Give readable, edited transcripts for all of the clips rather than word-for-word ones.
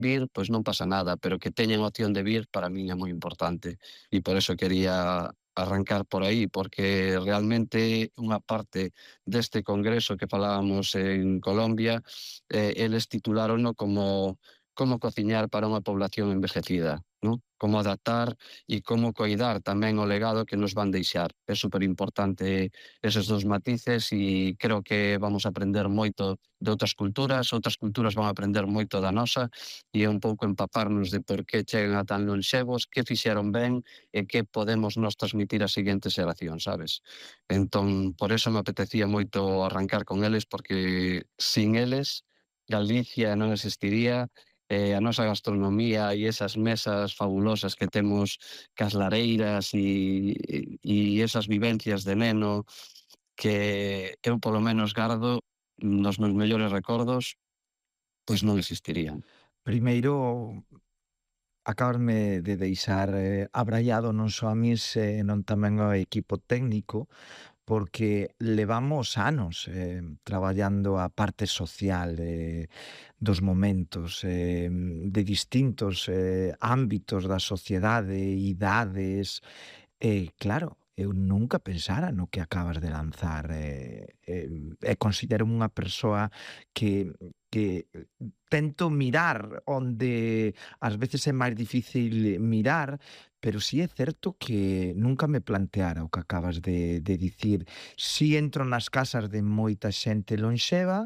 vir, pois non pasa nada, pero que teñan opción de vir para min é moi importante. E por eso quería arrancar por aí, porque realmente unha parte deste congreso que falábamos en Colombia, eles titulárono como como cociñar para unha población envejecida, non? Como adaptar e como coidar tamén o legado que nos van deixar. É superimportante eses dos matices e creo que vamos a aprender moito de outras culturas van a aprender moito da nosa e é un pouco empaparnos de por que chegan a tan lonxevos, que fixeron ben e que podemos nos transmitir ás seguintes xeracións, sabes? Entón, por eso me apetecía moito arrancar con eles, porque sin eles Galicia non existiría, a nosa gastronomía e esas mesas fabulosas que temos cas lareiras e esas vivencias de neno que eu polo menos gardo nos meus mellores recordos, pois non existirían. Primeiro, acabasme de deixar abraiado non só a min, senón tamén ao equipo técnico, porque levamos anos traballando a parte social dos momentos de distintos ámbitos da sociedade, idades, e claro, eu nunca pensara no que acabas de lanzar e considero unha persoa que tento mirar onde ás veces é máis difícil mirar, pero sí é certo que nunca me planteara o que acabas de dicir. Si entro nas casas de moita xente lonxeva,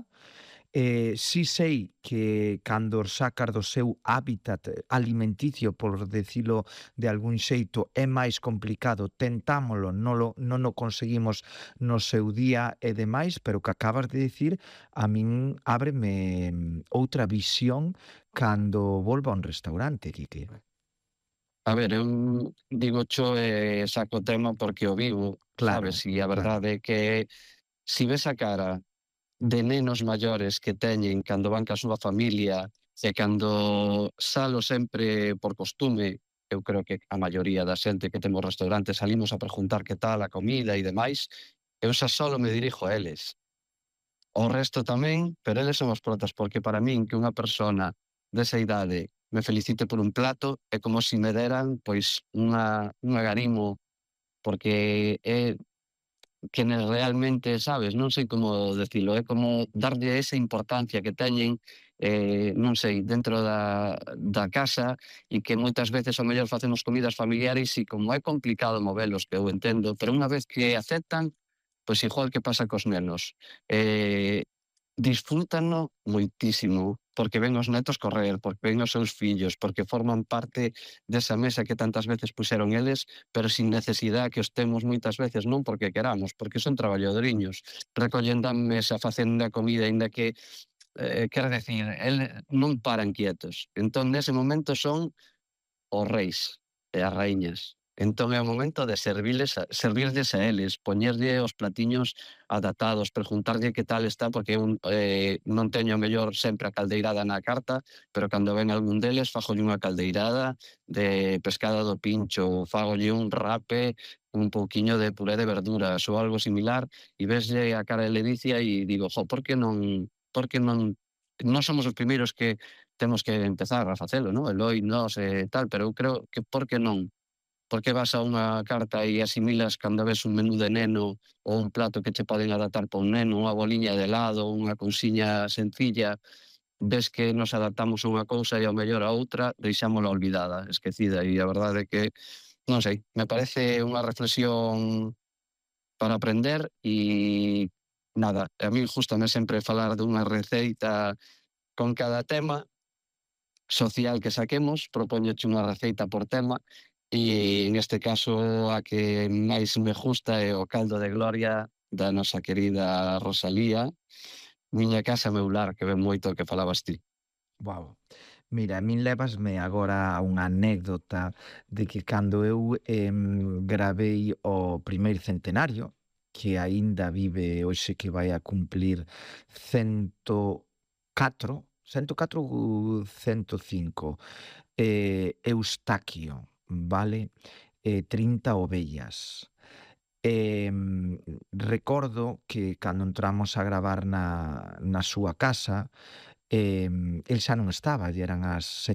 si sei que cando os sacas do seu hábitat alimenticio, por decilo de algún xeito, é máis complicado, tentámolo, non o conseguimos no seu día e demais, pero o que acabas de dicir a min ábreme outra visión cando volvo a un restaurante, Quique. A ver, eu dígocho e saco o tema porque o vivo, Claro, sabes? E a claro. verdade é que si ves a cara de nenos maiores que teñen cando van ca súa familia e cando salo sempre por costume, eu creo que a maioría da xente que temos restaurantes salimos a preguntar que tal a comida e demais, eu xa solo me dirijo a eles. O resto tamén, pero eles son os protas, porque para min que unha persona desa idade me felicite por un plato é como se me deran, pois, un agarimo, porque é que realmente, sabes, non sei como decilo, é como darlle esa importancia que teñen, non sei, dentro da casa e que moitas veces ao mellor facemos comidas familiares e como é complicado movelos, que eu entendo, pero unha vez que aceptan, pois igual que pasa cos nenos, disfrútano moitísimo, porque ven os netos correr, porque ven os seus fillos, porque forman parte desa mesa que tantas veces puxeron eles, pero sin necesidade que os temos moitas veces, non porque queramos, porque son traballadoriños, recollendo a mesa, facendo a comida, aínda que, quero decir, non paran quietos. Entón, nese momento son os reis e as raíñas. Entón é o momento de servirlles a eles, poñerlle os platiños adaptados, preguntarlle que tal está, porque eu non teño mellor sempre a caldeirada na carta, pero cando ven algún deles fagolle unha caldeirada de pescada do pincho, fagolle un rape, un pouquiño de puré de verduras ou algo similar, e veslle a cara de ledicia e digo, jo, por que non nós somos os primeiros que temos que empezar a facelo, non? Eloi, nós e tal, pero eu creo que por que non? Por que vas a unha carta e asimilas cando ves un menú de neno ou un plato que che poden adaptar pa un neno, unha boliña de helado, unha cousiña sencilla, ves que nos adaptamos a unha cousa e ao mellor a outra deixámola olvidada, esquecida, e a verdade é que, non sei, me parece unha reflexión para aprender e nada, a mí gústame sempre falar dunha receita con cada tema social que saquemos, propóñoche unha receita por tema e neste caso a que máis me gusta é o caldo de gloria da nosa querida Rosalía, Miña casa meu lar, que ven moito o que falabas ti. Guau. Mira, a min lévasme agora a unha anécdota de que cando eu gravei o primeiro centenario, que aínda vive hoxe que vai a cumplir 104 ou 105, Eustaquio, vale? 30 ovellas. Recordo que cando entramos a gravar na súa casa, el xa non estaba, e eran as